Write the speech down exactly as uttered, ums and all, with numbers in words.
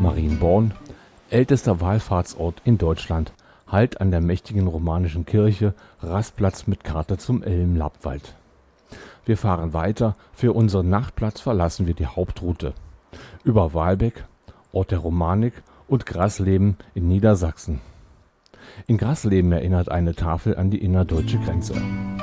Marienborn, ältester Wallfahrtsort in Deutschland, Halt an der mächtigen romanischen Kirche, Rastplatz mit Karte zum Elm-Lappwald. Wir fahren weiter, für unseren Nachtplatz verlassen wir die Hauptroute. Über Wahlbeck, Ort der Romanik und Grasleben in Niedersachsen. In Grasleben erinnert eine Tafel an die innerdeutsche Grenze